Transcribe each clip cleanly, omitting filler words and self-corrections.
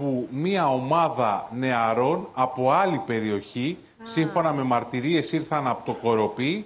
όπου μία ομάδα νεαρών από άλλη περιοχή, σύμφωνα με μαρτυρίες ήρθαν από το Κοροπή,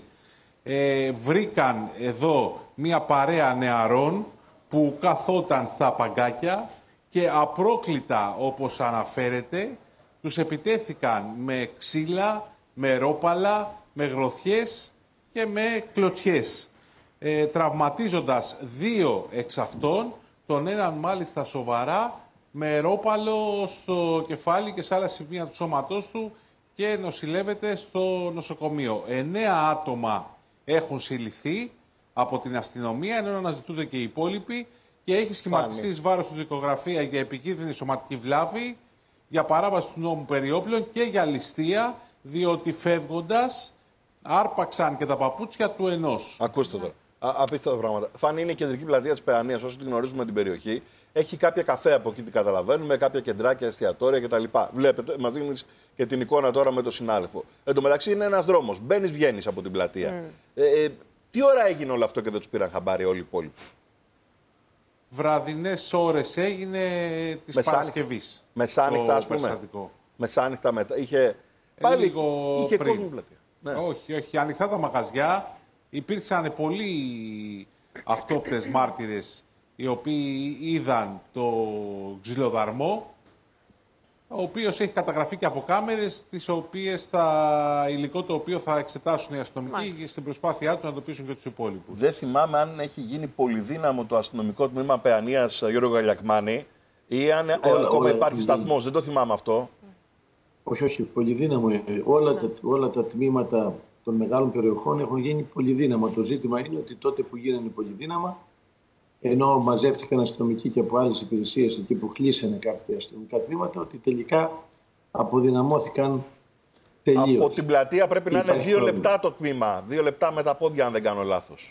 βρήκαν εδώ μία παρέα νεαρών που καθόταν στα παγκάκια και απρόκλητα, όπως αναφέρεται, τους επιτέθηκαν με ξύλα, με ρόπαλα, με γροθιές και με κλωτσιές, τραυματίζοντας 2 εξ αυτών, τον έναν μάλιστα σοβαρά, με ρόπαλο στο κεφάλι και σε άλλα σημεία του σώματός του και νοσηλεύεται στο νοσοκομείο. 9 άτομα έχουν συλληφθεί από την αστυνομία, ενώ αναζητούνται και οι υπόλοιποι, και έχει σχηματιστεί εις βάρος του δικογραφία για επικίνδυνη σωματική βλάβη, για παράβαση του νόμου περί όπλων και για ληστεία, διότι φεύγοντας άρπαξαν και τα παπούτσια του ενός. Ακούστε τώρα. Απίστευτα πράγματα. Φάνη, είναι η κεντρική πλατεία της Παιανίας, όσο την γνωρίζουμε την περιοχή. Έχει κάποια καφέ από εκεί, την καταλαβαίνουμε, κάποια κεντράκια, εστιατόρια κτλ. Βλέπετε, μας δίνεις και την εικόνα τώρα με τον συνάδελφο. Εν τω μεταξύ είναι ένας δρόμος. Μπαίνεις, βγαίνεις από την πλατεία. Τι ώρα έγινε όλο αυτό και δεν τους πήραν χαμπάρι όλοι οι υπόλοιποι? Βραδινές ώρες έγινε της Παρασκευής. Μεσάνυχτα, ας πούμε. Μεσάνυχτα μετά. Είχε πάλι είχε κόσμο πλατεία. Ναι. Όχι. Ανοιχτά τα μαγαζιά. Υπήρξαν πολλοί αυτόπτες μάρτυρες οι οποίοι είδαν το ξυλοδαρμό, ο οποίος έχει καταγραφεί και από κάμερες, τις οποίες υλικό το οποίο θα εξετάσουν οι αστυνομικοί στην προσπάθειά τους να εντοπίσουν και τους υπόλοιπους. Δεν θυμάμαι αν έχει γίνει πολυδύναμο το αστυνομικό τμήμα Παιανίας, Γιώργο Γαλιακμάνη, ή αν ακόμα υπάρχει σταθμός. Δεν το θυμάμαι αυτό. Όχι, πολυδύναμο. Όλα τα τμήματα των μεγάλων περιοχών έχουν γίνει πολυδύναμα. Το ζήτημα είναι ότι τότε που γίνανε πολυδύναμα, ενώ μαζεύτηκαν αστυνομικοί και από άλλες υπηρεσίες εκεί που κλείσανε κάποια αστυνομικά τμήματα, ότι τελικά αποδυναμώθηκαν τελείως. Από την πλατεία πρέπει να είναι 2 λεπτά το τμήμα. 2 λεπτά με τα πόδια, αν δεν κάνω λάθος.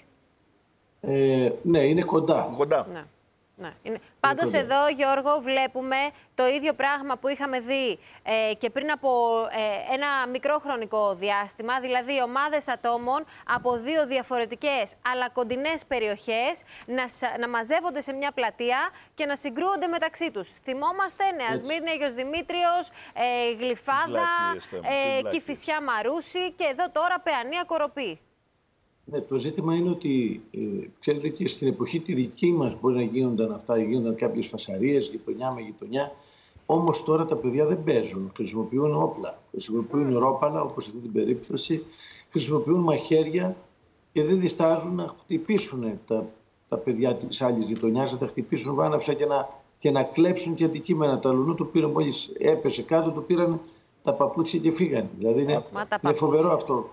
Ναι, είναι κοντά. Ναι. Ναι. Πάντως εδώ, Γιώργο, βλέπουμε το ίδιο πράγμα που είχαμε δει και πριν από ένα μικρό χρονικό διάστημα, δηλαδή ομάδες ατόμων από 2 διαφορετικές αλλά κοντινές περιοχές να μαζεύονται σε μια πλατεία και να συγκρούονται μεταξύ τους. Θυμόμαστε Νέα Σμύρνη, Αγιος Δημήτριος, Γλυφάδα, Κηφισιά Μαρούση και εδώ τώρα Παιανία Κοροπή. Ναι, το ζήτημα είναι ότι, ξέρετε, και στην εποχή τη δική μας μπορεί να γίνονταν αυτά, γίνονταν κάποιες φασαρίες, γειτονιά με γειτονιά. Όμως τώρα τα παιδιά δεν παίζουν, χρησιμοποιούν όπλα, χρησιμοποιούν ρόπαλα, όπως σε αυτή την περίπτωση, χρησιμοποιούν μαχαίρια και δεν διστάζουν να χτυπήσουν τα παιδιά της άλλης γειτονιάς, να τα χτυπήσουν βάναυσα και να κλέψουν και αντικείμενα. Τα λουνού του πήραν μόλις έπεσε κάτω, του πήραν τα παπούτσια και φύγανε. Δηλαδή είναι φοβερό αυτό.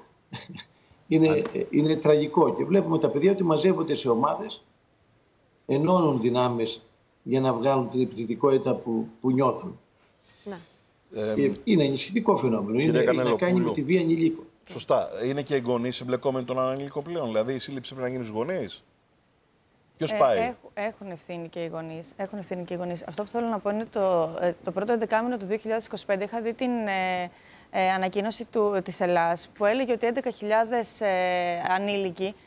Είναι τραγικό και βλέπουμε τα παιδιά ότι μαζεύονται σε ομάδες, ενώνουν δυνάμεις για να βγάλουν την επιθετικότητα που νιώθουν. Είναι ενισχυτικό φαινόμενο, είναι να κάνει με τη βία ανηλίκων. Σωστά. Είναι και οι γονείς εμπλεκόμενοι των ανηλίκων πλέον, δηλαδή η σύλληψη πρέπει να γίνει στους γονείς. Ποιος πάει? Έχουν ευθύνη και οι γονείς. Αυτό που θέλω να πω είναι το πρώτο 11μηνο του 2025 είχα δει την ανακοίνωση της Ελλάς που έλεγε ότι 11.000 ανήλικοι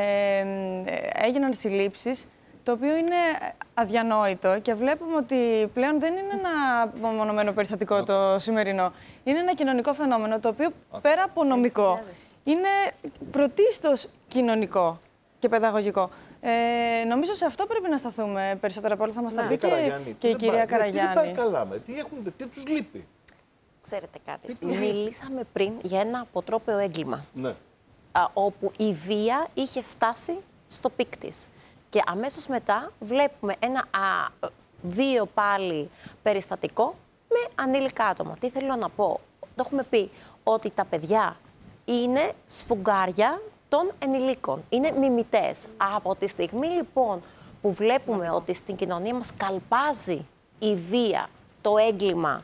έγιναν συλλήψεις, το οποίο είναι αδιανόητο και βλέπουμε ότι πλέον δεν είναι ένα μονομένο περιστατικό το σημερινό. Είναι ένα κοινωνικό φαινόμενο το οποίο πέρα από νομικό είναι πρωτίστως κοινωνικό και παιδαγωγικό. Νομίζω σε αυτό πρέπει να σταθούμε περισσότερο από όλα. Θα μας τα πει και η κυρία Καραγιάννη. Τι πάει καλά τι τους λείπει? Ξέρετε κάτι, μιλήσαμε πριν για ένα αποτρόπαιο έγκλημα, ναι, όπου η βία είχε φτάσει στο πικ της. Και αμέσως μετά βλέπουμε ένα βίο πάλι περιστατικό με ανήλικα άτομα. Τι θέλω να πω? Το έχουμε πει ότι τα παιδιά είναι σφουγγάρια των ενηλίκων, είναι μιμητές. Από τη στιγμή λοιπόν που βλέπουμε ότι στην κοινωνία μας καλπάζει η βία, το έγκλημα,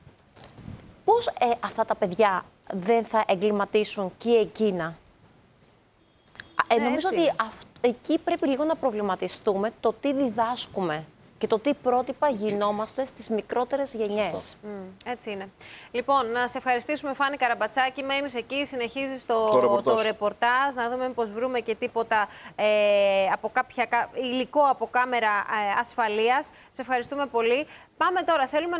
πώς αυτά τα παιδιά δεν θα εγκληματίσουν και εκείνα? Νομίζω ότι εκεί πρέπει λίγο να προβληματιστούμε το τι διδάσκουμε και το τι πρότυπα γινόμαστε στις μικρότερες γενιές. Έτσι είναι. Λοιπόν, να σε ευχαριστήσουμε, Φάνη Καραμπατσάκη. Μένεις εκεί, συνεχίζεις το ρεπορτάζ, να δούμε πώς βρούμε και τίποτα από υλικό από κάμερα ασφαλείας. Σε ευχαριστούμε πολύ. Πάμε τώρα, θέλουμε